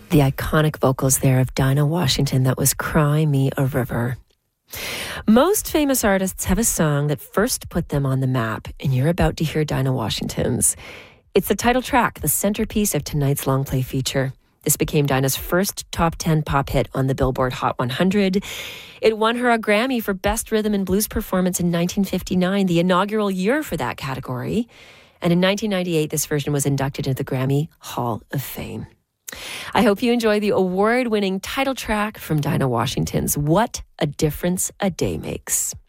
The iconic vocals there of Dinah Washington. That was Cry Me a River. Most famous artists have a song that first put them on the map, and you're about to hear Dinah Washington's. It's the title track, the centerpiece of tonight's long play feature. This became Dinah's first top 10 pop hit on the Billboard Hot 100. It won her a Grammy for Best Rhythm and Blues Performance in 1959, the inaugural year for that category. And in 1998, this version was inducted into the Grammy Hall of Fame. I hope you enjoy the award-winning title track from Dinah Washington's What a Difference a Day Makes.